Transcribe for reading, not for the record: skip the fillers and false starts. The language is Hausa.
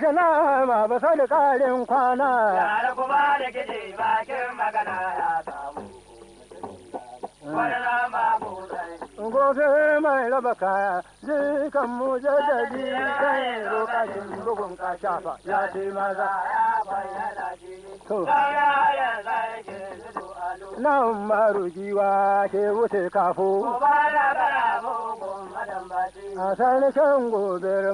kashe nama ba sai da ƙarin kwana. Yara kuma da gidi bakin magana ya samu. Wani nama busai. Gobe mai raba kaya jikan mu jaddadi kai lokacin bugun ka shafa ya ce maza. Ya bayyana shi. To. Kayan sarki zudu alu. Nan maru giwa ke wuce kafo. Gobe da bara mugun madambaci. A sani shan gobe